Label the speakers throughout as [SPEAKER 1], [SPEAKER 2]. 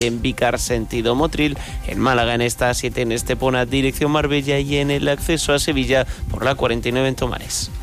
[SPEAKER 1] en Vícar sentido Motril, en Málaga en esta A7 en Estepona dirección Marbella y en el acceso a Sevilla por la 49 en Tomares.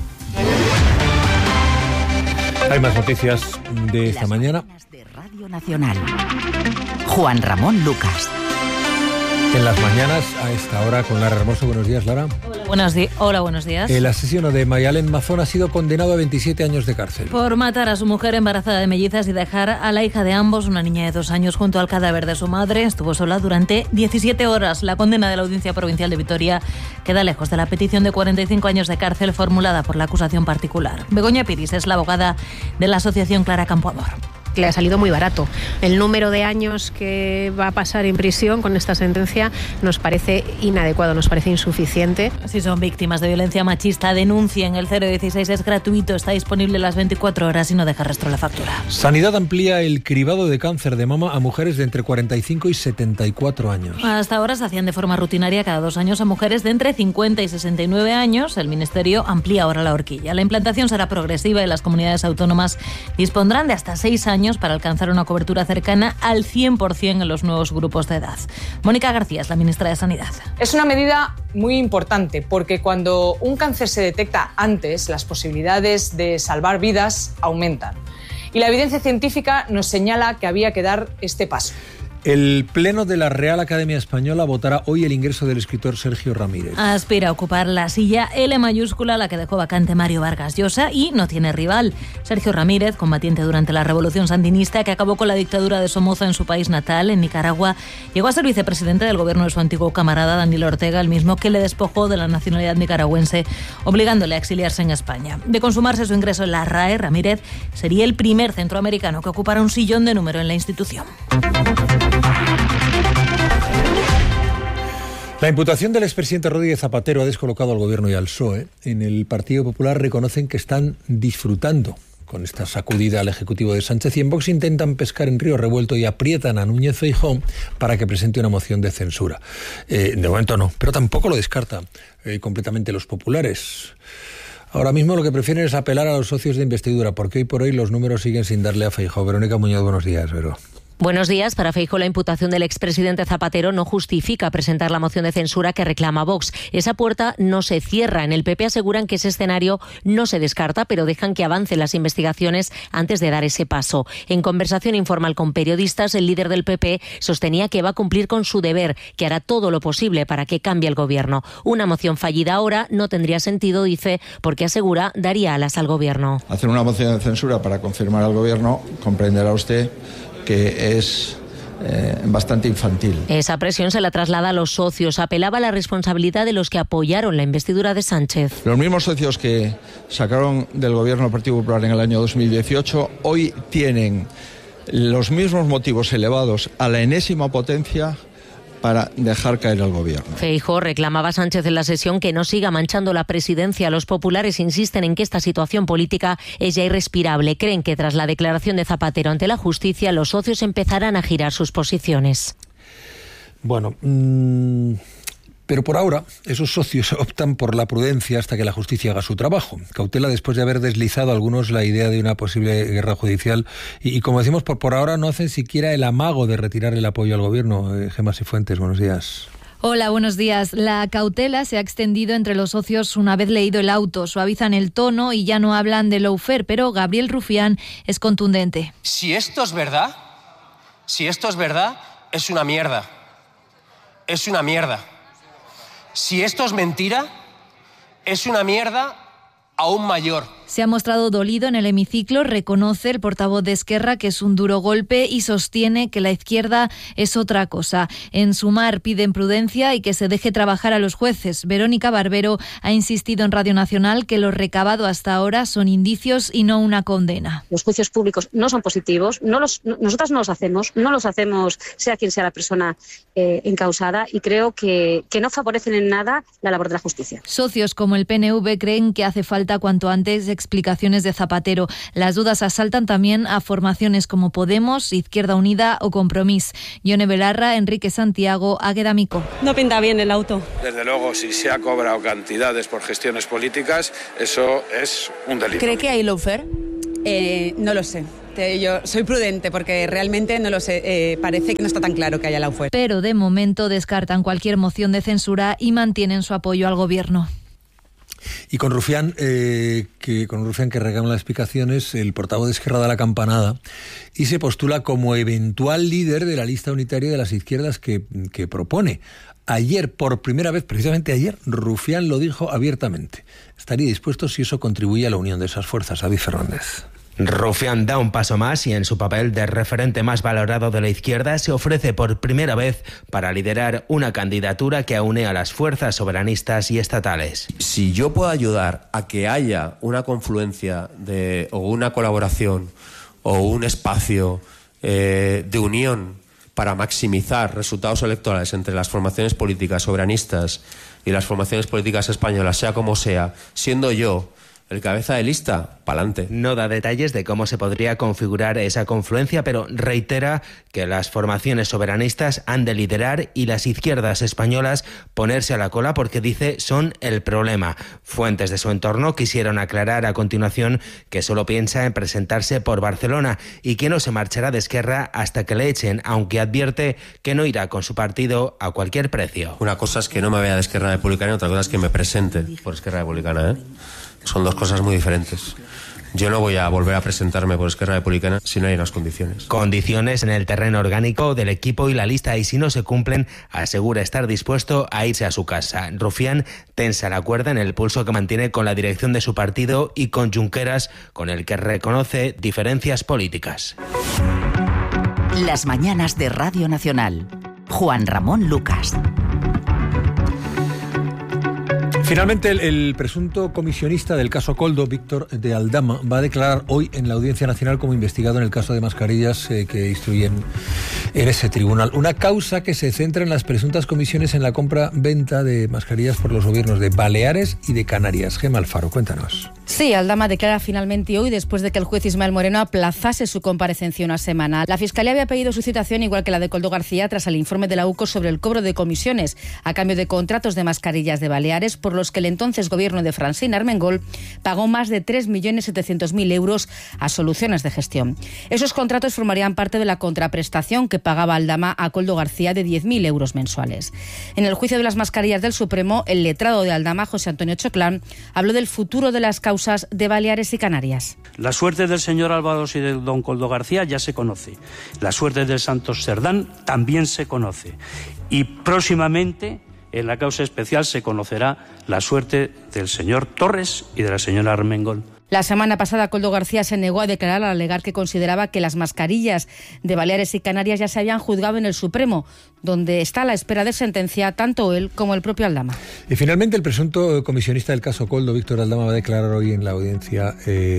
[SPEAKER 2] Hay más noticias de esta mañana.
[SPEAKER 3] De Radio Nacional. Juan Ramón Lucas.
[SPEAKER 2] En las mañanas, a esta hora, con Lara Hermoso. Buenos días, Lara.
[SPEAKER 4] Hola, buenos días.
[SPEAKER 2] El asesino de Mayalen Mazón ha sido condenado a 27 años de cárcel.
[SPEAKER 4] Por matar a su mujer embarazada de mellizas y dejar a la hija de ambos, una niña de 2 años, junto al cadáver de su madre. Estuvo sola durante 17 horas. La condena de la Audiencia Provincial de Vitoria queda lejos de la petición de 45 años de cárcel formulada por la acusación particular. Begoña Piris es la abogada de la asociación Clara Campoamor.
[SPEAKER 5] Le ha salido muy barato. El número de años que va a pasar en prisión con esta sentencia nos parece inadecuado, nos parece insuficiente.
[SPEAKER 4] Si son víctimas de violencia machista, denuncien. El 016 es gratuito, está disponible las 24 horas y no deja rastro la factura.
[SPEAKER 2] Sanidad amplía el cribado de cáncer de mama a mujeres de entre 45 y 74 años.
[SPEAKER 4] Hasta ahora se hacían de forma rutinaria cada 2 años a mujeres de entre 50 y 69 años. El Ministerio amplía ahora la horquilla. La implantación será progresiva y las comunidades autónomas dispondrán de hasta 6 años para alcanzar una cobertura cercana al 100% en los nuevos grupos de edad. Mónica García es la ministra de Sanidad.
[SPEAKER 6] Es una medida muy importante porque cuando un cáncer se detecta antes, las posibilidades de salvar vidas aumentan. Y la evidencia científica nos señala que había que dar este paso.
[SPEAKER 2] El Pleno de la Real Academia Española votará hoy el ingreso del escritor Sergio Ramírez.
[SPEAKER 4] Aspira a ocupar la silla L mayúscula, la que dejó vacante Mario Vargas Llosa, y no tiene rival. Sergio Ramírez, combatiente durante la Revolución Sandinista que acabó con la dictadura de Somoza en su país natal, en Nicaragua, llegó a ser vicepresidente del gobierno de su antiguo camarada Daniel Ortega, el mismo que le despojó de la nacionalidad nicaragüense, obligándole a exiliarse en España. De consumarse su ingreso en la RAE, Ramírez sería el primer centroamericano que ocupara un sillón de número en la institución.
[SPEAKER 2] La imputación del expresidente Rodríguez Zapatero ha descolocado al Gobierno y al PSOE. En el Partido Popular reconocen que están disfrutando con esta sacudida al Ejecutivo de Sánchez y en Vox intentan pescar en río revuelto y aprietan a Núñez Feijóo para que presente una moción de censura. De momento no, pero tampoco lo descartan completamente los populares. Ahora mismo lo que prefieren es apelar a los socios de investidura, porque hoy por hoy los números siguen sin darle a Feijóo. Verónica Muñoz, buenos días, Vero.
[SPEAKER 7] Buenos días. Para Feijóo, la imputación del expresidente Zapatero no justifica presentar la moción de censura que reclama Vox. Esa puerta no se cierra. En el PP aseguran que ese escenario no se descarta, pero dejan que avancen las investigaciones antes de dar ese paso. En conversación informal con periodistas, el líder del PP sostenía que va a cumplir con su deber, que hará todo lo posible para que cambie el gobierno. Una moción fallida ahora no tendría sentido, dice, porque asegura daría alas al gobierno.
[SPEAKER 8] Hacer una moción de censura para confirmar al gobierno, comprenderá usted que es bastante infantil.
[SPEAKER 7] Esa presión se la traslada a los socios. Apelaba a la responsabilidad de los que apoyaron la investidura de Sánchez.
[SPEAKER 8] Los mismos socios que sacaron del gobierno al Partido Popular en el año 2018 hoy tienen los mismos motivos elevados a la enésima potencia para dejar caer al gobierno.
[SPEAKER 7] Feijóo reclamaba a Sánchez en la sesión que no siga manchando la presidencia. Los populares insisten en que esta situación política es ya irrespirable. Creen que tras la declaración de Zapatero ante la justicia, los socios empezarán a girar sus posiciones.
[SPEAKER 2] Bueno, pero por ahora esos socios optan por la prudencia hasta que la justicia haga su trabajo. Cautela después de haber deslizado a algunos la idea de una posible guerra judicial y como decimos, por ahora no hacen siquiera el amago de retirar el apoyo al gobierno. Gemma Sifuentes, buenos días.
[SPEAKER 9] Hola, buenos días. La cautela se ha extendido entre los socios una vez leído el auto. Suavizan el tono y ya no hablan de lawfare, pero Gabriel Rufián es contundente.
[SPEAKER 10] Si esto es verdad, es una mierda. Es una mierda. Si esto es mentira, es una mierda aún mayor.
[SPEAKER 9] Se ha mostrado dolido en el hemiciclo, reconoce el portavoz de Esquerra que es un duro golpe y sostiene que la izquierda es otra cosa. En Sumar piden prudencia y que se deje trabajar a los jueces. Verónica Barbero ha insistido en Radio Nacional que lo recabado hasta ahora son indicios y no una condena.
[SPEAKER 11] Los juicios públicos no son positivos, nosotras no los hacemos sea quien sea la persona encausada y creo que no favorecen en nada la labor de la justicia.
[SPEAKER 9] Socios como el PNV creen que hace falta cuanto antes explicaciones de Zapatero. Las dudas asaltan también a formaciones como Podemos, Izquierda Unida o Compromís. Yone Belarra, Enrique Santiago, Águeda Mico.
[SPEAKER 12] No pinta bien el auto.
[SPEAKER 13] Desde luego, si se ha cobrado cantidades por gestiones políticas, eso es un delito.
[SPEAKER 12] ¿Cree que hay lawfare? No lo sé. Yo soy prudente porque realmente no lo sé. Parece que no está tan claro que haya la oferta.
[SPEAKER 9] Pero de momento descartan cualquier moción de censura y mantienen su apoyo al gobierno.
[SPEAKER 2] Y con Rufián, que reclama las explicaciones, el portavoz de Esquerra da la campanada y se postula como eventual líder de la lista unitaria de las izquierdas que propone. Ayer, por primera vez, precisamente ayer, Rufián lo dijo abiertamente. Estaría dispuesto si eso contribuye a la unión de esas fuerzas. David Fernández.
[SPEAKER 13] Rufián da un paso más y en su papel de referente más valorado de la izquierda se ofrece por primera vez para liderar una candidatura que aúne a las fuerzas soberanistas y estatales.
[SPEAKER 10] Si yo puedo ayudar a que haya una confluencia o una colaboración o un espacio de unión para maximizar resultados electorales entre las formaciones políticas soberanistas y las formaciones políticas españolas, sea como sea, siendo yo el cabeza de lista, pa'lante.
[SPEAKER 13] No da detalles de cómo se podría configurar esa confluencia, pero reitera que las formaciones soberanistas han de liderar y las izquierdas españolas ponerse a la cola porque, dice, son el problema. Fuentes de su entorno quisieron aclarar a continuación que solo piensa en presentarse por Barcelona y que no se marchará de Esquerra hasta que le echen, aunque advierte que no irá con su partido a cualquier precio.
[SPEAKER 10] Una cosa es que no me vaya de Esquerra Republicana y otra cosa es que me presente por Esquerra Republicana, Son dos cosas muy diferentes. Yo no voy a volver a presentarme por Esquerra Republicana si no hay unas condiciones.
[SPEAKER 13] Condiciones en el terreno orgánico del equipo y la lista, y si no se cumplen, asegura estar dispuesto a irse a su casa. Rufián tensa la cuerda en el pulso que mantiene con la dirección de su partido y con Junqueras, con el que reconoce diferencias políticas.
[SPEAKER 3] Las mañanas de Radio Nacional. Juan Ramón Lucas.
[SPEAKER 2] Finalmente, el presunto comisionista del caso Koldo, Víctor de Aldama, va a declarar hoy en la Audiencia Nacional como investigado en el caso de mascarillas que instruyen en ese tribunal. Una causa que se centra en las presuntas comisiones en la compra-venta de mascarillas por los gobiernos de Baleares y de Canarias. Gemma Alfaro, cuéntanos.
[SPEAKER 14] Sí, Aldama declara finalmente hoy, después de que el juez Ismael Moreno aplazase su comparecencia una semana. La Fiscalía había pedido su citación, igual que la de Koldo García, tras el informe de la UCO sobre el cobro de comisiones a cambio de contratos de mascarillas de Baleares, por los que el entonces gobierno de Francina Armengol pagó más de 3.700.000 euros a Soluciones de Gestión. Esos contratos formarían parte de la contraprestación que pagaba Aldama a Koldo García de 10.000 euros mensuales. En el juicio de las mascarillas del Supremo, el letrado de Aldama, José Antonio Choclán, habló del futuro de las causas de Baleares y Canarias.
[SPEAKER 15] La suerte del señor Álvaros y de don Koldo García ya se conoce. La suerte del Santos Cerdán también se conoce. Y próximamente, en la causa especial, se conocerá la suerte del señor Torres y de la señora Armengol.
[SPEAKER 14] La semana pasada, Koldo García se negó a declarar al alegar que consideraba que las mascarillas de Baleares y Canarias ya se habían juzgado en el Supremo, donde está a la espera de sentencia tanto él como el propio Aldama.
[SPEAKER 2] Y finalmente, el presunto comisionista del caso Koldo, Víctor Aldama, va a declarar hoy en la Audiencia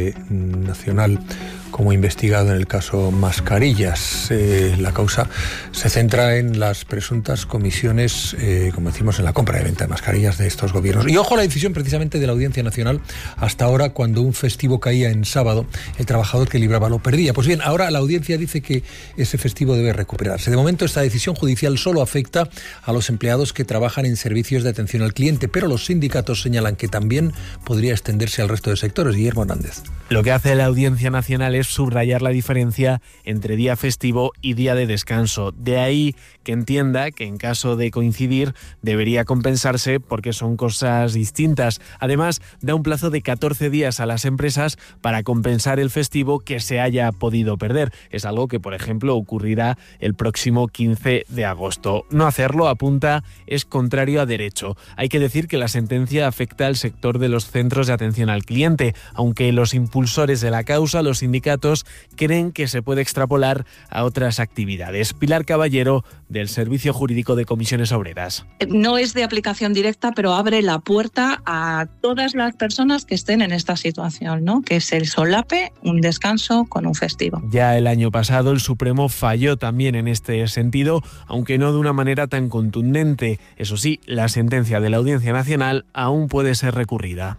[SPEAKER 2] Nacional como investigado en el caso Mascarillas. La causa se centra en las presuntas comisiones, como decimos, en la compra y venta de mascarillas de estos gobiernos. Y ojo a la decisión precisamente de la Audiencia Nacional. Hasta ahora, cuando un festivo caía en sábado, el trabajador que libraba lo perdía. Pues bien, ahora la audiencia dice que ese festivo debe recuperarse. De momento, esta decisión judicial solo afecta a los empleados que trabajan en servicios de atención al cliente, pero los sindicatos señalan que también podría extenderse al resto de sectores. Guillermo Hernández.
[SPEAKER 16] Lo que hace la Audiencia Nacional es subrayar la diferencia entre día festivo y día de descanso. De ahí que entienda que en caso de coincidir debería compensarse porque son cosas distintas. Además, da un plazo de 14 días a las empresas para compensar el festivo que se haya podido perder. Es algo que, por ejemplo, ocurrirá el próximo 15 de agosto. No hacerlo, apunta, es contrario a derecho. Hay que decir que la sentencia afecta al sector de los centros de atención al cliente, aunque los impulsores de la causa, los sindicatos, creen que se puede extrapolar a otras actividades. Pilar Caballero, del Servicio Jurídico de Comisiones Obreras.
[SPEAKER 17] No es de aplicación directa, pero abre la puerta a todas las personas que estén en esta situación, ¿no? Que se solape un descanso con un festivo.
[SPEAKER 16] Ya el año pasado el Supremo falló también en este sentido, aunque no de una manera tan contundente. Eso sí, la sentencia de la Audiencia Nacional aún puede ser recurrida.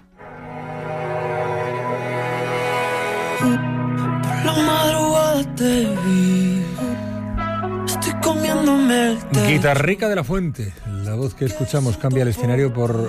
[SPEAKER 18] Por la madrugada te vi, estoy comiéndome el té.
[SPEAKER 2] Guitarrica de la Fuente, la voz que escuchamos cambia el escenario por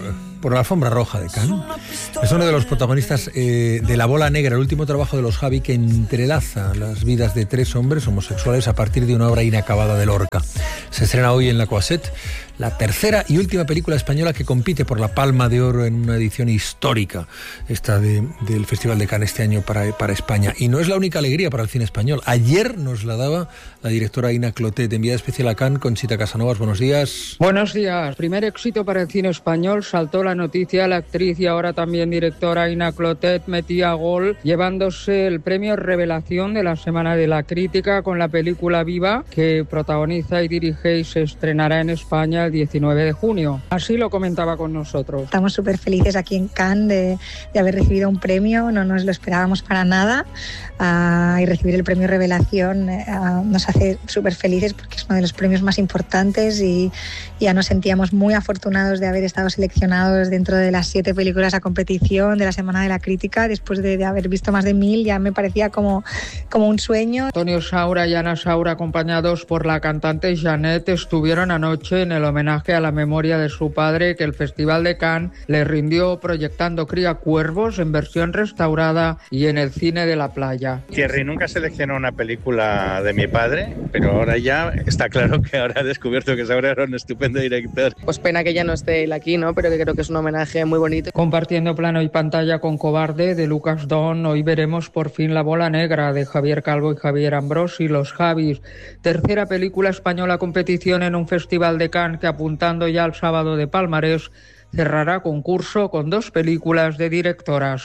[SPEAKER 2] por la alfombra roja de Cannes. Es uno de los protagonistas de La bola negra, el último trabajo de los Javi, que entrelaza las vidas de 3 hombres homosexuales a partir de una obra inacabada de Lorca. Se estrena hoy en la Croisette, la tercera y última película española que compite por la Palma de Oro en una edición histórica, esta del Festival de Cannes este año para España. Y no es la única alegría para el cine español. Ayer nos la daba la directora Ina Clotet, enviada especial a Cannes. Conchita Casanovas, buenos días.
[SPEAKER 19] Buenos días. Primer éxito para el cine español. Saltó la noticia, la actriz y ahora también directora Ina Clotet metía gol, llevándose el premio Revelación de la Semana de la Crítica con la película Viva, que protagoniza y dirige y se estrenará en España el 19 de junio. Así lo comentaba con nosotros.
[SPEAKER 20] Estamos súper felices aquí en Cannes de haber recibido un premio, no nos lo esperábamos para nada, y recibir el premio Revelación nos hace súper felices porque es uno de los premios más importantes y ya nos sentíamos muy afortunados de haber estado seleccionados dentro de las 7 películas a competición de la Semana de la Crítica. Después de haber visto más de 1000 ya me parecía como un sueño.
[SPEAKER 19] Antonio Saura y Ana Saura, acompañados por la cantante Janet, estuvieron anoche en el homenaje a la memoria de su padre que el Festival de Cannes le rindió proyectando Cría Cuervos en versión restaurada y en el cine de la playa.
[SPEAKER 21] Thierry nunca seleccionó una película de mi padre, pero ahora ya está claro que ahora ha descubierto que Saura era un estupendo director.
[SPEAKER 22] Pues pena que ya no esté él aquí, ¿no? Pero que creo que es un homenaje muy bonito.
[SPEAKER 19] Compartiendo plano y pantalla con Cobarde de Lucas Don, hoy veremos por fin La bola negra de Javier Calvo y Javier Ambrosi, Los Javis. Tercera película española a competición en un Festival de Cannes que, apuntando ya al sábado de palmarés, cerrará concurso con 2 películas de directoras.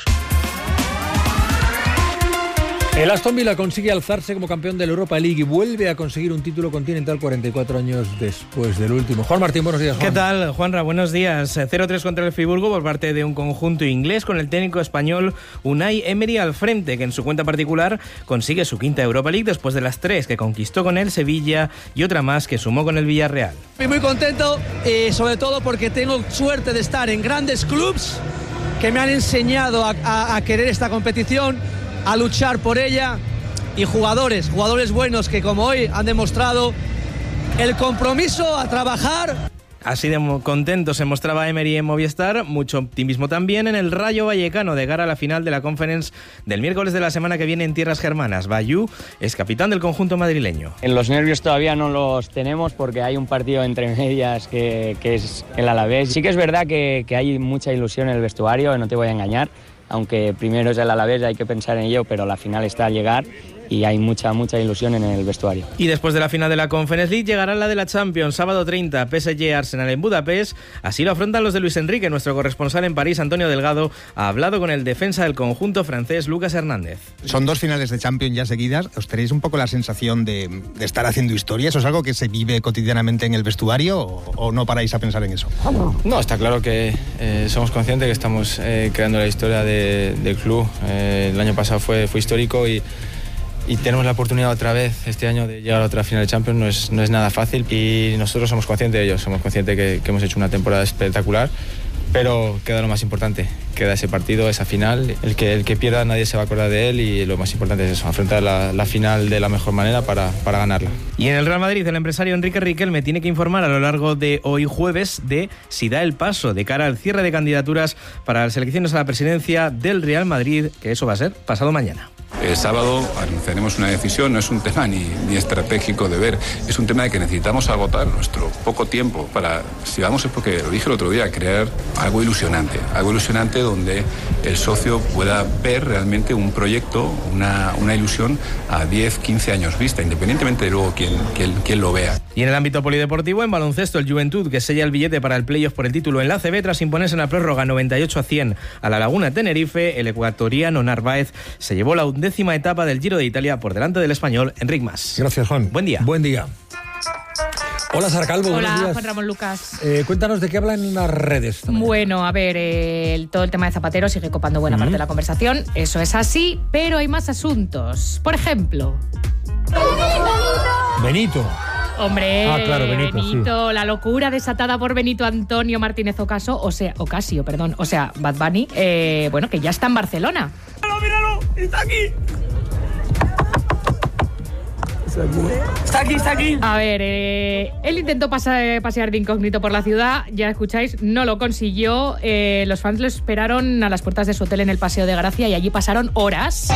[SPEAKER 2] El Aston Villa consigue alzarse como campeón de la Europa League y vuelve a conseguir un título continental 44 años después del último. Juan Martín, buenos días, Juan.
[SPEAKER 23] ¿Qué tal, Juanra? Buenos días. 0-3 contra el Friburgo por parte de un conjunto inglés con el técnico español Unai Emery al frente, que en su cuenta particular consigue su 5ª Europa League después de las 3 que conquistó con el Sevilla y otra más que sumó con el Villarreal.
[SPEAKER 24] Estoy muy contento, sobre todo porque tengo suerte de estar en grandes clubs que me han enseñado a querer esta competición, a luchar por ella, y jugadores buenos que como hoy han demostrado el compromiso a trabajar.
[SPEAKER 23] Así de contento se mostraba Emery en Movistar, mucho optimismo también en el Rayo Vallecano de cara a la final de la Conference del miércoles de la semana que viene en tierras germanas. Bayú es capitán del conjunto madrileño.
[SPEAKER 25] En los nervios todavía no los tenemos porque hay un partido entre medias que es el Alavés. Sí que es verdad que hay mucha ilusión en el vestuario, no te voy a engañar, aunque primero es el Alavés, hay que pensar en ello, pero la final está a llegar y hay mucha ilusión en el vestuario.
[SPEAKER 23] Y después de la final de la Conference League llegará la de la Champions, sábado 30, PSG Arsenal en Budapest. Así lo afrontan los de Luis Enrique. Nuestro corresponsal en París, Antonio Delgado, ha hablado con el defensa del conjunto francés, Lucas Hernández.
[SPEAKER 26] Son 2 finales de Champions ya seguidas. ¿Os tenéis un poco la sensación de estar haciendo historia? ¿Eso es algo que se vive cotidianamente en el vestuario o no paráis a pensar en eso?
[SPEAKER 27] No, está claro que somos conscientes que estamos creando la historia del club. El año pasado fue histórico y tenemos la oportunidad otra vez este año de llegar a otra final de Champions. No es nada fácil y nosotros somos conscientes de ello, somos conscientes que hemos hecho una temporada espectacular, pero queda lo más importante, queda ese partido, esa final. El que pierda nadie se va a acordar de él y lo más importante es eso, afrontar la final de la mejor manera para ganarla.
[SPEAKER 23] Y en el Real Madrid, el empresario Enrique Riquelme tiene que informar a lo largo de hoy jueves de si da el paso de cara al cierre de candidaturas para las elecciones a la presidencia del Real Madrid, que eso va a ser pasado mañana.
[SPEAKER 28] El sábado anunciaremos una decisión, no es un tema ni estratégico de ver, es un tema de que necesitamos agotar nuestro poco tiempo para, si vamos, es porque lo dije el otro día, crear algo ilusionante donde el socio pueda ver realmente un proyecto, una ilusión a 10, 15 años vista, independientemente de luego quién lo vea.
[SPEAKER 23] Y en el ámbito polideportivo, en baloncesto, el Juventud, que sella el billete para el playoff por el título en la ACB tras imponerse en la prórroga 98-100 a la Laguna Tenerife, el ecuatoriano Narváez se llevó la 11ª etapa del Giro de Italia por delante del español Enric Mas.
[SPEAKER 2] Gracias, Juan.
[SPEAKER 23] Buen día.
[SPEAKER 2] Buen día. Hola, Sara Calvo.
[SPEAKER 29] Hola, Juan Ramón Lucas.
[SPEAKER 2] Cuéntanos de qué hablan en las redes.
[SPEAKER 29] Bueno, a ver, todo el tema de Zapatero sigue copando buena parte de la conversación. Eso es así, pero hay más asuntos. Por ejemplo...
[SPEAKER 2] Benito.
[SPEAKER 29] Hombre,
[SPEAKER 2] claro, Benito, sí.
[SPEAKER 29] La locura desatada por Benito Antonio Martínez Ocasio, Bad Bunny, que ya está en Barcelona.
[SPEAKER 24] ¡Míralo! ¡Está aquí!
[SPEAKER 29] Está aquí. A ver, él intentó pasear de incógnito por la ciudad, ya escucháis, no lo consiguió. Los fans lo esperaron a las puertas de su hotel en el Paseo de Gracia y allí pasaron horas.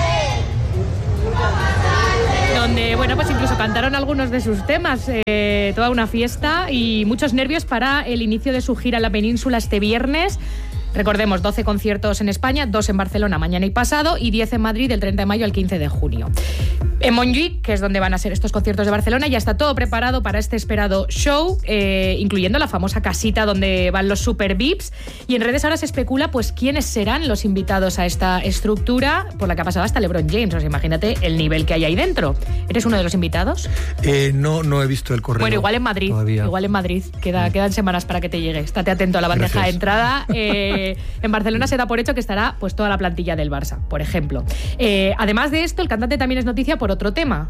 [SPEAKER 29] Donde, bueno, pues incluso cantaron algunos de sus temas, toda una fiesta y muchos nervios para el inicio de su gira en la península este viernes. Recordemos, 12 conciertos en España, 2 en Barcelona mañana y pasado y 10 en Madrid del 30 de mayo al 15 de junio. En Montjuïc, que es donde van a ser estos conciertos de Barcelona, ya está todo preparado para este esperado show, incluyendo la famosa casita donde van los super VIPs. Y en redes ahora se especula pues quiénes serán los invitados a esta estructura por la que ha pasado hasta LeBron James. O sea, imagínate el nivel que hay ahí dentro. ¿Eres uno de los invitados?
[SPEAKER 2] No he visto el correo.
[SPEAKER 29] Bueno, igual en Madrid.
[SPEAKER 2] Todavía.
[SPEAKER 29] Igual en Madrid. Quedan semanas para que te llegue. Estate atento a la bandeja de entrada. En Barcelona se da por hecho que estará pues toda la plantilla del Barça, por ejemplo. Además de esto, el cantante también es noticia por otro tema.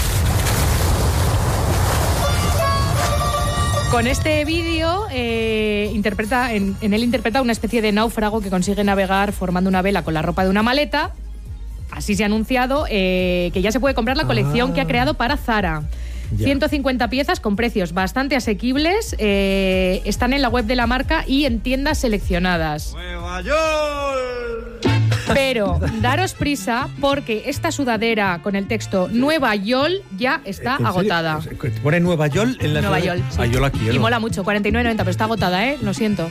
[SPEAKER 29] Con este vídeo interpreta una especie de náufrago que consigue navegar formando una vela con la ropa de una maleta. Así se ha anunciado que ya se puede comprar la colección que ha creado para Zara. Ya. 150 piezas con precios bastante asequibles, están en la web de la marca y en tiendas seleccionadas. ¡Nueva York! Pero daros prisa porque esta sudadera con el texto Nueva York ya está agotada.
[SPEAKER 2] ¿Pone Nueva York en la
[SPEAKER 29] Nueva York? Sí.
[SPEAKER 2] Yo la quiero.
[SPEAKER 29] Y mola mucho, 49,90, pero está agotada, lo siento.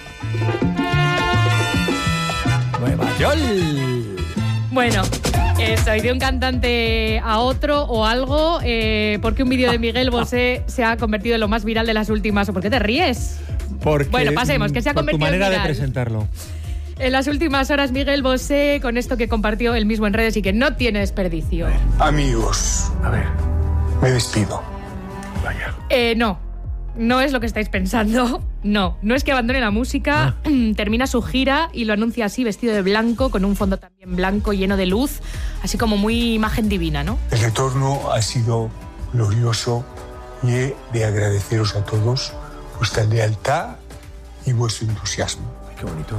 [SPEAKER 2] Nueva York.
[SPEAKER 29] Bueno, eso, y de un cantante a otro o algo, porque un vídeo de Miguel Bosé se ha convertido en lo más viral de las últimas... ¿Por qué te ríes?
[SPEAKER 2] Porque,
[SPEAKER 29] bueno, pasemos, que se ha convertido en viral.
[SPEAKER 2] Tu manera de presentarlo.
[SPEAKER 29] En las últimas horas, Miguel Bosé, con esto que compartió él mismo en redes y que no tiene desperdicio.
[SPEAKER 1] Amigos, me despido.
[SPEAKER 29] Vaya. No es lo que estáis pensando. No es que abandone la música, termina su gira y lo anuncia así, vestido de blanco, con un fondo también blanco, lleno de luz, así como muy imagen divina, ¿no?
[SPEAKER 1] El retorno ha sido glorioso y he de agradeceros a todos vuestra lealtad y vuestro entusiasmo.
[SPEAKER 2] Qué bonito.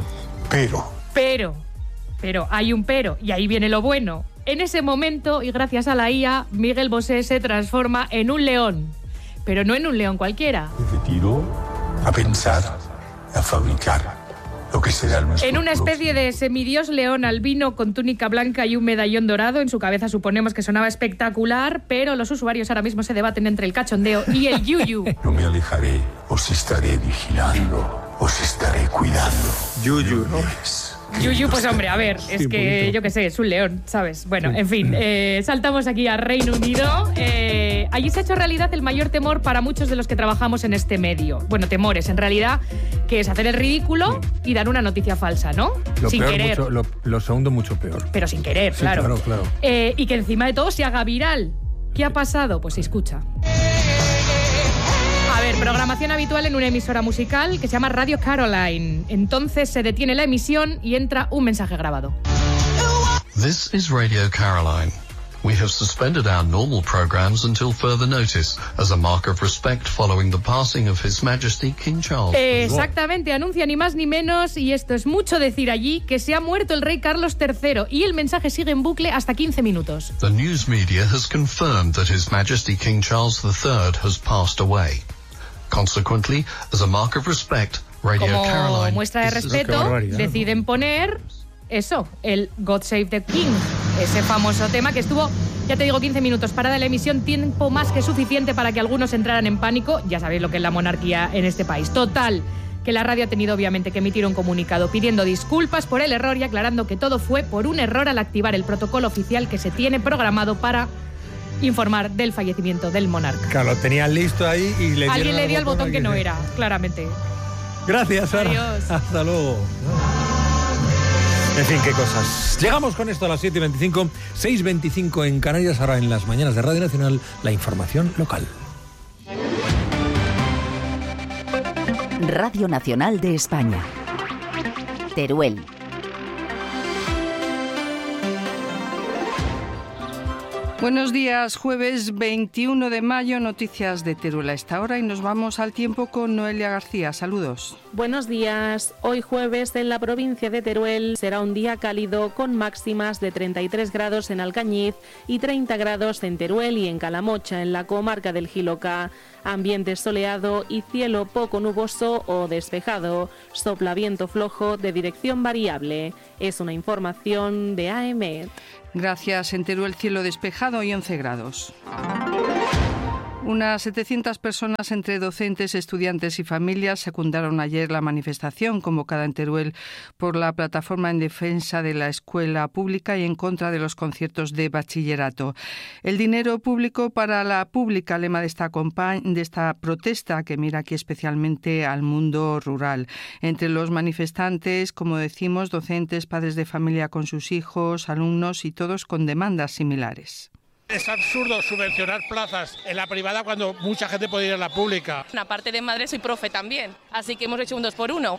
[SPEAKER 29] Pero hay un pero, y ahí viene lo bueno. En ese momento, y gracias a la IA, Miguel Bosé se transforma en un león. Pero no en un león cualquiera.
[SPEAKER 1] Me retiro a pensar, a fabricar lo que será nuestro
[SPEAKER 29] en una especie de semidios león albino con túnica blanca y un medallón dorado. En su cabeza suponemos que sonaba espectacular, pero los usuarios ahora mismo se debaten entre el cachondeo y el yuyu.
[SPEAKER 1] No me alejaré, os estaré vigilando, os estaré cuidando.
[SPEAKER 2] Yuyu, ¿no?
[SPEAKER 29] Yuyu, pues hombre, a ver, es que yo qué sé, es un león, ¿sabes? Bueno, en fin, saltamos aquí a Reino Unido. Allí se ha hecho realidad el mayor temor para muchos de los que trabajamos en este medio. Bueno, temores, en realidad, que es hacer el ridículo y dar una noticia falsa, ¿no? Sin querer.
[SPEAKER 2] Lo segundo mucho peor.
[SPEAKER 29] Pero sin querer, sí, claro. Y que encima de todo se haga viral. ¿Qué ha pasado? Pues se escucha. A ver, programación habitual en una emisora musical que se llama Radio Caroline. Entonces se detiene la emisión y entra un mensaje grabado.
[SPEAKER 4] This is Radio Caroline. We have suspended our normal programs until further notice, as a mark of respect following the passing of His Majesty King Charles.
[SPEAKER 29] Exactamente, anuncia ni más ni menos, y esto es mucho decir allí, que se ha muerto el rey Carlos III, y el mensaje sigue en bucle hasta 15 minutos.
[SPEAKER 4] The news media has confirmed that His Majesty King Charles III has passed away. Consequently, as a mark of respect, Radio Caroline...
[SPEAKER 29] Como muestra de respeto, deciden poner... Eso, el God Save the King, ese famoso tema que estuvo, ya te digo, 15 minutos parada la emisión, tiempo más que suficiente para que algunos entraran en pánico. Ya sabéis lo que es la monarquía en este país. Total, que la radio ha tenido obviamente que emitir un comunicado pidiendo disculpas por el error y aclarando que todo fue por un error al activar el protocolo oficial que se tiene programado para informar del fallecimiento del monarca.
[SPEAKER 2] Claro, lo tenían listo ahí y le
[SPEAKER 29] alguien le dio el botón que no era, claramente.
[SPEAKER 2] Gracias, Sara.
[SPEAKER 29] Adiós.
[SPEAKER 2] Hasta luego. En fin, qué cosas. Llegamos con esto a las 7:25, 6:25 en Canarias. Ahora en las mañanas de Radio Nacional, la información local.
[SPEAKER 3] Radio Nacional de España. Teruel.
[SPEAKER 5] Buenos días, jueves 21 de mayo, noticias de Teruel a esta hora y nos vamos al tiempo con Noelia García. Saludos.
[SPEAKER 6] Buenos días. Hoy jueves en la provincia de Teruel será un día cálido con máximas de 33 grados en Alcañiz y 30 grados en Teruel y en Calamocha, en la comarca del Jiloca. Ambiente soleado y cielo poco nuboso o despejado. Sopla viento flojo de dirección variable. Es una información de AEMET.
[SPEAKER 5] Gracias. En Teruel cielo despejado y 11 grados. Unas 700 personas entre docentes, estudiantes y familias secundaron ayer la manifestación convocada en Teruel por la Plataforma en Defensa de la Escuela Pública y en contra de los conciertos de bachillerato. El dinero público para la pública, lema de esta protesta que mira aquí especialmente al mundo rural. Entre los manifestantes, como decimos, docentes, padres de familia con sus hijos, alumnos y todos con demandas similares.
[SPEAKER 7] Es absurdo subvencionar plazas en la privada cuando mucha gente puede ir a la pública.
[SPEAKER 8] Aparte de madre, soy profe también, así que hemos hecho un 2x1.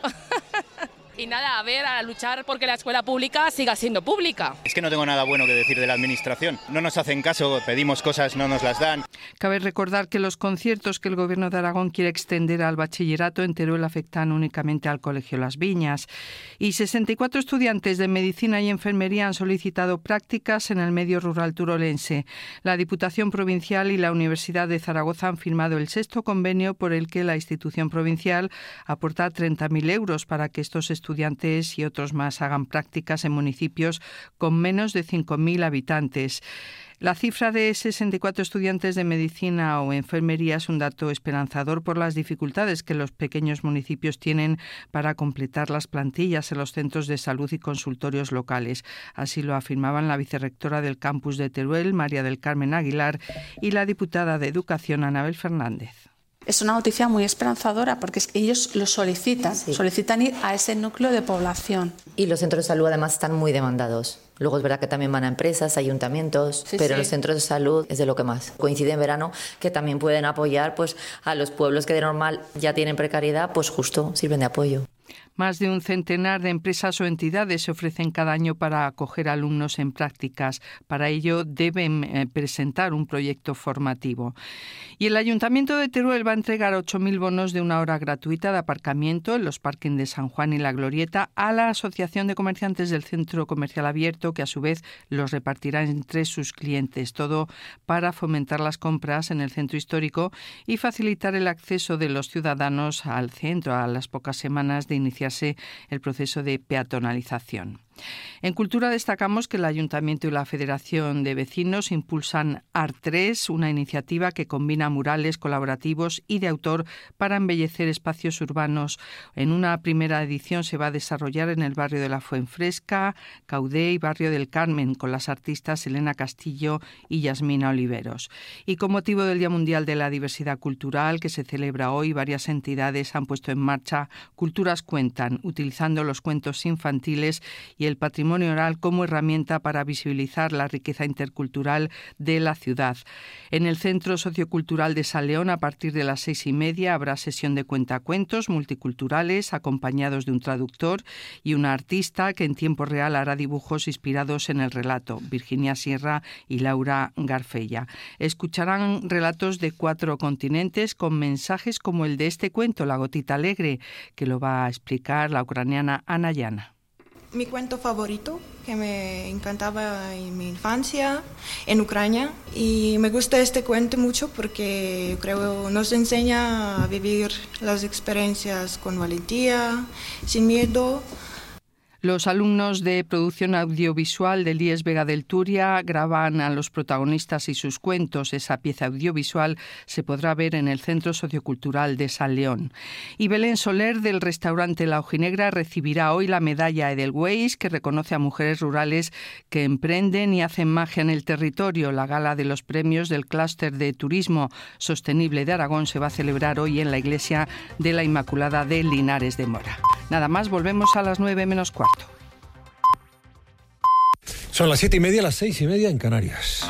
[SPEAKER 8] Y nada, a luchar porque la escuela pública siga siendo pública.
[SPEAKER 9] Es que no tengo nada bueno que decir de la administración. No nos hacen caso, pedimos cosas, no nos las dan.
[SPEAKER 5] Cabe recordar que los conciertos que el Gobierno de Aragón quiere extender al bachillerato en Teruel afectan únicamente al Colegio Las Viñas. Y 64 estudiantes de medicina y enfermería han solicitado prácticas en el medio rural turolense. La Diputación Provincial y la Universidad de Zaragoza han firmado el 6º convenio por el que la institución provincial aporta 30.000 euros para que estos estudiantes y otros más hagan prácticas en municipios con menos de 5.000 habitantes. La cifra de 64 estudiantes de medicina o enfermería es un dato esperanzador por las dificultades que los pequeños municipios tienen para completar las plantillas en los centros de salud y consultorios locales. Así lo afirmaban la vicerrectora del campus de Teruel, María del Carmen Aguilar, y la diputada de Educación, Anabel Fernández.
[SPEAKER 10] Es una noticia muy esperanzadora porque es que ellos lo solicitan, solicitan ir a ese núcleo de población.
[SPEAKER 11] Y los centros de salud además están muy demandados. Luego es verdad que también van a empresas, ayuntamientos, pero los centros de salud es de lo que más. Coincide en verano que también pueden apoyar pues, a los pueblos que de normal ya tienen precariedad, pues justo sirven de apoyo.
[SPEAKER 5] Más de un centenar de empresas o entidades se ofrecen cada año para acoger alumnos en prácticas. Para ello deben presentar un proyecto formativo. Y el Ayuntamiento de Teruel va a entregar 8.000 bonos de 1 hora gratuita de aparcamiento en los parkings de San Juan y La Glorieta a la Asociación de Comerciantes del Centro Comercial Abierto, que a su vez los repartirá entre sus clientes. Todo para fomentar las compras en el centro histórico y facilitar el acceso de los ciudadanos al centro a las pocas semanas de iniciarse el proceso de peatonalización. En Cultura destacamos que el Ayuntamiento y la Federación de Vecinos impulsan Art3, una iniciativa que combina murales colaborativos y de autor para embellecer espacios urbanos. En una primera edición se va a desarrollar en el barrio de la Fuenfresca, Caudé y barrio del Carmen, con las artistas Elena Castillo y Yasmina Oliveros. Y con motivo del Día Mundial de la Diversidad Cultural, que se celebra hoy, varias entidades han puesto en marcha Culturas Cuentan, utilizando los cuentos infantiles y el patrimonio oral como herramienta para visibilizar la riqueza intercultural de la ciudad. En el Centro Sociocultural de San León, a partir de las 6:30, habrá sesión de cuentacuentos multiculturales acompañados de un traductor y una artista que en tiempo real hará dibujos inspirados en el relato, Virginia Sierra y Laura Garfella. Escucharán relatos de 4 continentes con mensajes como el de este cuento, La Gotita Alegre, que lo va a explicar la ucraniana Ana Llana.
[SPEAKER 12] Mi cuento favorito, que me encantaba en mi infancia en Ucrania, y me gusta este cuento mucho porque creo nos enseña a vivir las experiencias con valentía, sin miedo.
[SPEAKER 5] Los alumnos de producción audiovisual del IES Vega del Turia graban a los protagonistas y sus cuentos. Esa pieza audiovisual se podrá ver en el Centro Sociocultural de San León. Y Belén Soler, del restaurante La Ojinegra, recibirá hoy la medalla Edelweiss, que reconoce a mujeres rurales que emprenden y hacen magia en el territorio. La gala de los premios del Clúster de Turismo Sostenible de Aragón se va a celebrar hoy en la Iglesia de la Inmaculada de Linares de Mora. Nada más, volvemos a las 9:15.
[SPEAKER 2] Son las 7:30, las 6:30 en Canarias.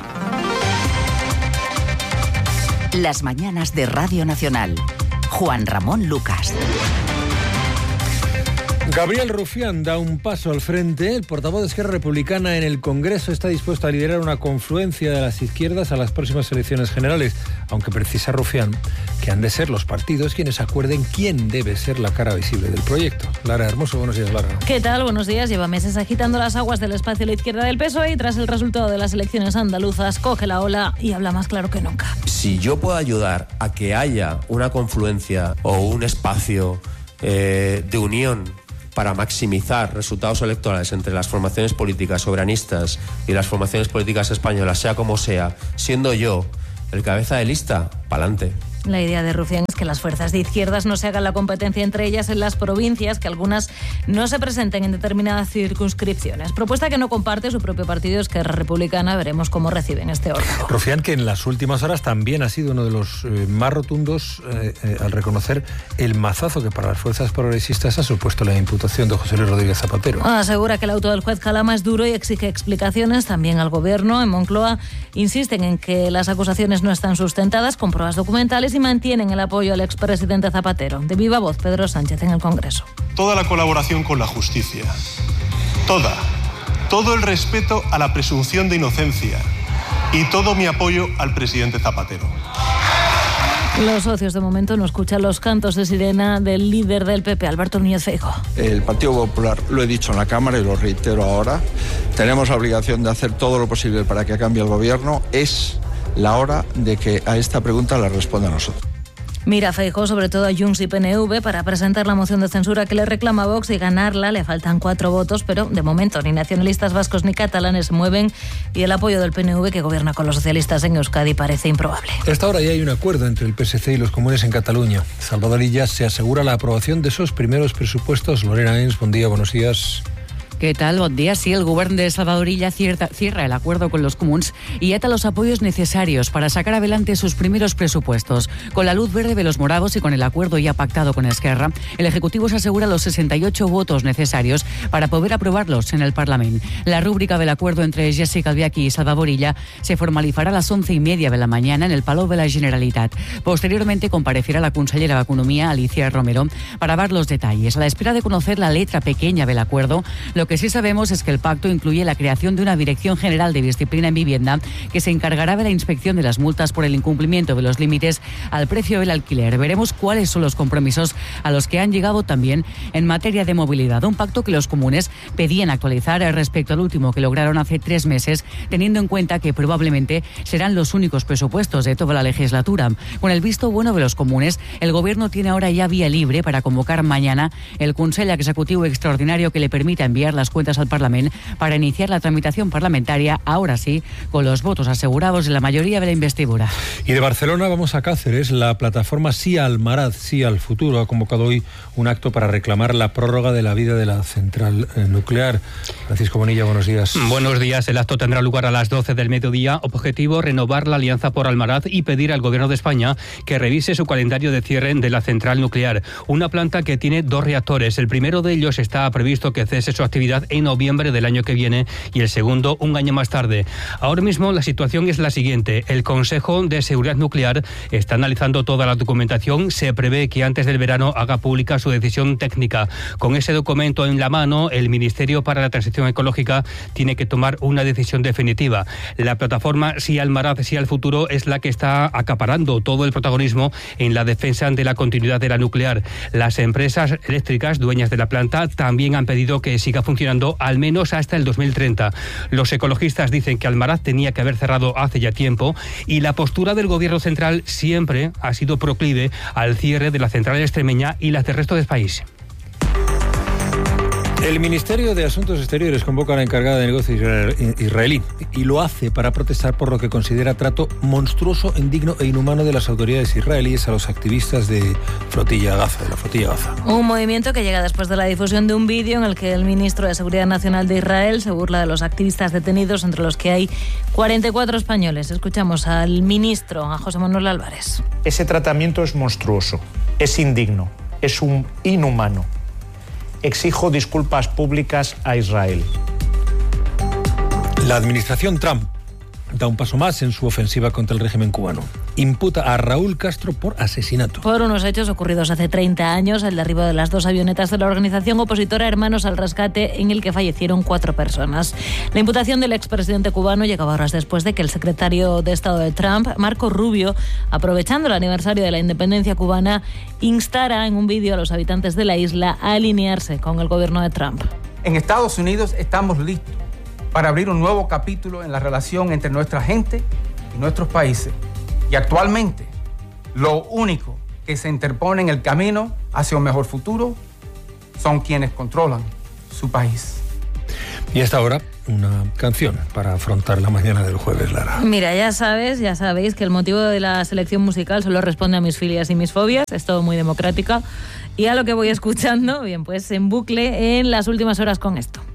[SPEAKER 3] Las mañanas de Radio Nacional. Juan Ramón Lucas.
[SPEAKER 2] Gabriel Rufián da un paso al frente. El portavoz de Esquerra Republicana en el Congreso está dispuesto a liderar una confluencia de las izquierdas a las próximas elecciones generales, aunque precisa Rufián que han de ser los partidos quienes acuerden quién debe ser la cara visible del proyecto. Lara Hermoso, buenos días, Lara.
[SPEAKER 13] ¿Qué tal? Buenos días. Lleva meses agitando las aguas del espacio a la izquierda del PSOE y tras el resultado de las elecciones andaluzas coge la ola y habla más claro que nunca.
[SPEAKER 14] Si yo puedo ayudar a que haya una confluencia o un espacio de unión para maximizar resultados electorales entre las formaciones políticas soberanistas y las formaciones políticas españolas, sea como sea, siendo yo el cabeza de lista, pa'lante.
[SPEAKER 13] La idea de Rufián es que las fuerzas de izquierdas no se hagan la competencia entre ellas en las provincias, que algunas no se presenten en determinadas circunscripciones. Propuesta que no comparte su propio partido Esquerra Republicana. Veremos cómo reciben este órgano.
[SPEAKER 2] Rufián, que en las últimas horas también ha sido uno de los más rotundos al reconocer el mazazo que para las fuerzas progresistas ha supuesto la imputación de José Luis Rodríguez Zapatero.
[SPEAKER 13] Asegura que el auto del juez Calama es duro y exige explicaciones también al gobierno. En Moncloa insisten en que las acusaciones no están sustentadas con pruebas documentales y mantienen el apoyo al expresidente Zapatero. De viva voz, Pedro Sánchez en el Congreso.
[SPEAKER 15] Toda la colaboración con la justicia, todo el respeto a la presunción de inocencia y todo mi apoyo al presidente Zapatero.
[SPEAKER 13] Los socios de momento no escuchan los cantos de sirena del líder del PP, Alberto Núñez Feijóo.
[SPEAKER 16] El Partido Popular, lo he dicho en la Cámara y lo reitero ahora, tenemos la obligación de hacer todo lo posible para que cambie el gobierno. Es la hora de que a esta pregunta la responda a nosotros.
[SPEAKER 13] Mira Feijóo sobre todo a Junts y PNV para presentar la moción de censura que le reclama Vox y ganarla. Le faltan 4 votos, pero de momento ni nacionalistas vascos ni catalanes se mueven y el apoyo del PNV, que gobierna con los socialistas en Euskadi, parece improbable.
[SPEAKER 2] A esta hora ya hay un acuerdo entre el PSC y los comunes en Cataluña. Salvador Illa se asegura la aprobación de esos primeros presupuestos. Lorena Ens, buen día, buenos días.
[SPEAKER 17] ¿Qué tal? Bon dia. Sí, el govern de Salvador Illa cierra el acuerdo con los comuns y ata los apoyos necesarios para sacar adelante sus primeros presupuestos. Con la luz verde de los moravos y con el acuerdo ya pactado con Esquerra, el Ejecutivo se asegura los 68 votos necesarios para poder aprobarlos en el Parlamento. La rúbrica del acuerdo entre Jessica Albiachi y Salvador Illa se formalizará a las 11:30 de la mañana en el Palau de la Generalitat. Posteriormente comparecerá la consellera de Economía, Alicia Romero, para dar los detalles. A la espera de conocer la letra pequeña del acuerdo, lo que sí sabemos es que el pacto incluye la creación de una Dirección General de Disciplina en Vivienda que se encargará de la inspección de las multas por el incumplimiento de los límites al precio del alquiler. Veremos cuáles son los compromisos a los que han llegado también en materia de movilidad. Un pacto que los comunes pedían actualizar respecto al último que lograron hace 3 meses, teniendo en cuenta que probablemente serán los únicos presupuestos de toda la legislatura. Con el visto bueno de los comunes, el Gobierno tiene ahora ya vía libre para convocar mañana el Consell Executivo Extraordinario que le permita enviar las cuentas al Parlamento para iniciar la tramitación parlamentaria, ahora sí, con los votos asegurados de la mayoría de la investidura.
[SPEAKER 2] Y de Barcelona vamos a Cáceres. La plataforma Sí al Maraz, Sí al Futuro ha convocado hoy un acto para reclamar la prórroga de la vida de la central nuclear. Francisco Bonilla, buenos días.
[SPEAKER 18] Buenos días. El acto tendrá lugar a las 12 del mediodía. Objetivo, renovar la alianza por Almaraz y pedir al Gobierno de España que revise su calendario de cierre de la central nuclear. Una planta que tiene 2 reactores. El primero de ellos está previsto que cese su actividad en noviembre del año que viene y el segundo un año más tarde. Ahora mismo la situación es la siguiente. El Consejo de Seguridad Nuclear está analizando toda la documentación. Se prevé que antes del verano haga pública su decisión técnica. Con ese documento en la mano, el Ministerio para la Transición Ecológica tiene que tomar una decisión definitiva. La plataforma Sí al Maraz, Sí al Futuro es la que está acaparando todo el protagonismo en la defensa de la continuidad de la nuclear. Las empresas eléctricas dueñas de la planta también han pedido que siga funcionando al menos hasta el 2030. Los ecologistas dicen que Almaraz tenía que haber cerrado hace ya tiempo y la postura del Gobierno central siempre ha sido proclive al cierre de la central extremeña y las del resto del país.
[SPEAKER 2] El Ministerio de Asuntos Exteriores convoca a la encargada de negocios israelí y lo hace para protestar por lo que considera trato monstruoso, indigno e inhumano de las autoridades israelíes a los activistas de la Flotilla Gaza.
[SPEAKER 13] Un movimiento que llega después de la difusión de un vídeo en el que el ministro de Seguridad Nacional de Israel se burla de los activistas detenidos, entre los que hay 44 españoles. Escuchamos al ministro, a José Manuel Álvarez.
[SPEAKER 20] Ese tratamiento es monstruoso, es indigno, es inhumano. Exijo disculpas públicas a Israel.
[SPEAKER 2] La administración Trump da un paso más en su ofensiva contra el régimen cubano. Imputa a Raúl Castro por asesinato.
[SPEAKER 13] Por unos hechos ocurridos hace 30 años, el derribo de las 2 avionetas de la organización opositora Hermanos al Rescate, en el que fallecieron 4 personas. La imputación del expresidente cubano llegaba horas después de que el secretario de Estado de Trump, Marco Rubio, aprovechando el aniversario de la independencia cubana, instara en un vídeo a los habitantes de la isla a alinearse con el gobierno de Trump.
[SPEAKER 19] En Estados Unidos estamos listos para abrir un nuevo capítulo en la relación entre nuestra gente y nuestros países. Y actualmente, lo único que se interpone en el camino hacia un mejor futuro son quienes controlan su país.
[SPEAKER 2] Y hasta ahora, una canción para afrontar la mañana del jueves, Lara.
[SPEAKER 13] Mira, ya sabéis que el motivo de la selección musical solo responde a mis filias y mis fobias, es todo muy democrática. Y a lo que voy escuchando, bien, pues en bucle en las últimas horas con esto.